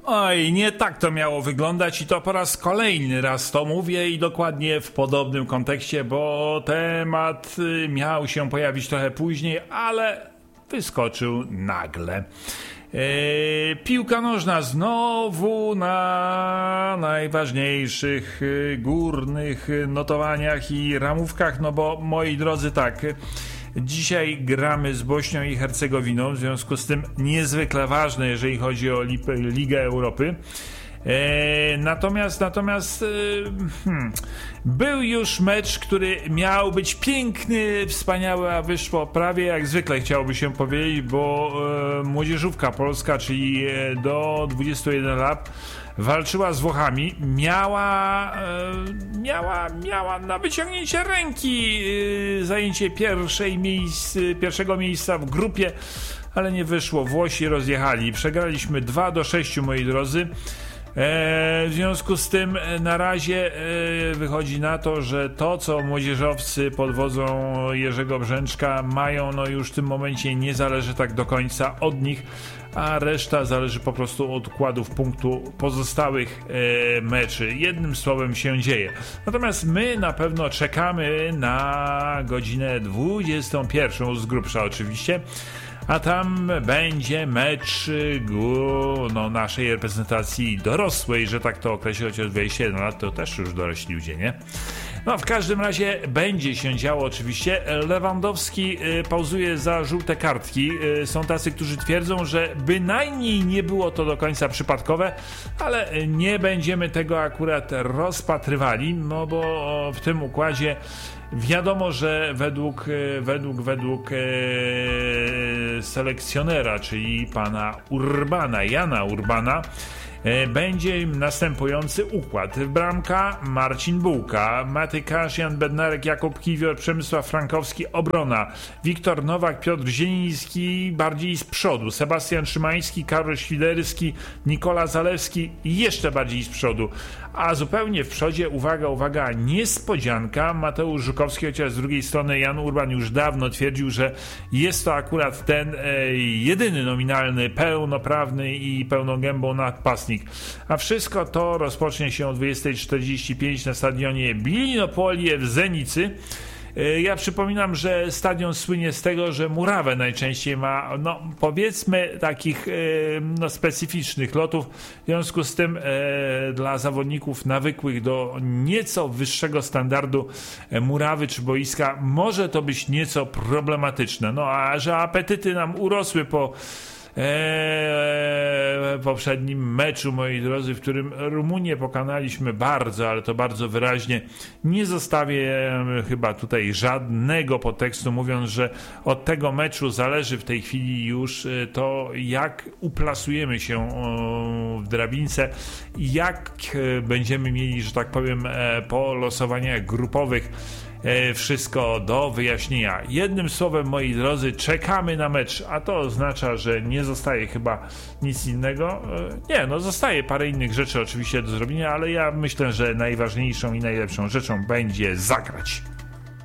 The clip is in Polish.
Oj, nie tak to miało wyglądać i to po raz kolejny raz to mówię i dokładnie w podobnym kontekście, bo temat miał się pojawić trochę później, ale wyskoczył nagle. Piłka nożna znowu na najważniejszych górnych notowaniach i ramówkach, no bo moi drodzy, tak, dzisiaj gramy z Bośnią i Hercegowiną, w związku z tym niezwykle ważne, jeżeli chodzi o Ligę Europy. Natomiast był już mecz, który miał być piękny, wspaniały, a wyszło prawie jak zwykle, chciałoby się powiedzieć, bo młodzieżówka polska, czyli do 21 lat, walczyła z Włochami, miała na wyciągnięcie ręki zajęcie pierwszego miejsca w grupie, ale nie wyszło. Włosi rozjechali. Przegraliśmy 2-6, moi drodzy. W związku z tym na razie wychodzi na to, że to, co młodzieżowcy pod wodzą Jerzego Brzęczka mają, no już w tym momencie nie zależy tak do końca od nich, a reszta zależy po prostu od układów punktu pozostałych meczy. Jednym słowem się dzieje. Natomiast my na pewno czekamy na godzinę 21 z grubsza oczywiście, a tam będzie mecz naszej reprezentacji dorosłej, że tak to określę, chociaż 21 lat to też już dorośli ludzie, nie? No w każdym razie będzie się działo oczywiście. Lewandowski pauzuje za żółte kartki. Są tacy, którzy twierdzą, że bynajmniej nie było to do końca przypadkowe, ale nie będziemy tego akurat rozpatrywali, no bo w tym układzie wiadomo, że według selekcjonera, czyli pana Jana Urbana, będzie następujący układ. Bramka Marcin Bułka, Maty Kasz, Jan Bednarek, Jakub Kiwior, Przemysław Frankowski, obrona Wiktor Nowak, Piotr Zieliński bardziej z przodu, Sebastian Szymański, Karol Świderski, Nikola Zalewski jeszcze bardziej z przodu, a zupełnie w przodzie, uwaga, niespodzianka, Mateusz Żukowski, chociaż z drugiej strony Jan Urban już dawno twierdził, że jest to akurat ten jedyny nominalny, pełnoprawny i pełną gębą napastnik. A wszystko to rozpocznie się o 20:45 na stadionie Bilinopolie w Zenicy. Ja przypominam, że stadion słynie z tego, że murawę najczęściej ma, powiedzmy, takich specyficznych lotów. W związku z tym dla zawodników nawykłych do nieco wyższego standardu murawy czy boiska może to być nieco problematyczne. No a że apetyty nam urosły po poprzednim meczu, moi drodzy, w którym Rumunię pokonaliśmy bardzo, ale to bardzo wyraźnie, nie zostawię chyba tutaj żadnego podtekstu, mówiąc, że od tego meczu zależy w tej chwili już to, jak uplasujemy się w drabince, jak będziemy mieli, że tak powiem, po losowaniach grupowych wszystko do wyjaśnienia. Jednym słowem, moi drodzy, czekamy na mecz, a to oznacza, że nie zostaje chyba nic innego. Zostaje parę innych rzeczy oczywiście do zrobienia, ale ja myślę, że najważniejszą i najlepszą rzeczą będzie zagrać.